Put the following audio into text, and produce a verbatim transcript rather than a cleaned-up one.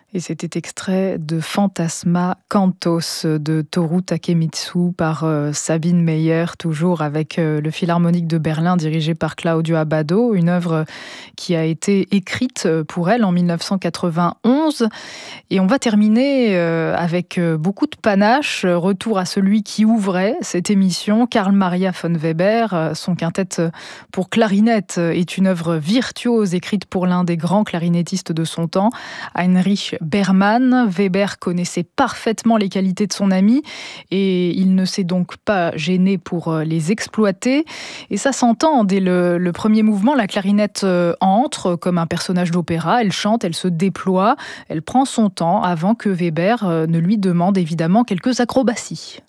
Et c'était extrait de Fantasma Cantos de Toru Takemitsu par euh, Sabine Meyer, toujours avec euh, le Philharmonique de Berlin dirigé par Claudio Abbado, une œuvre qui a été écrite pour elle en mille neuf cent quatre-vingt-onze. Et on va terminer euh, avec euh, beaucoup de panache, retour à celui qui ouvrait cette émission, Carl Maria von Weber. Son quintette pour clarinette est une œuvre virtuose écrite pour l'un des grands clarinettistes de son temps, Heinrich Berman. Weber connaissait parfaitement les qualités de son ami et il ne s'est donc pas gêné pour les exploiter. Et ça s'entend dès le, le premier mouvement. La clarinette entre comme un personnage d'opéra, elle chante, elle se déploie, elle prend son temps avant que Weber ne lui demande évidemment quelques acrobaties.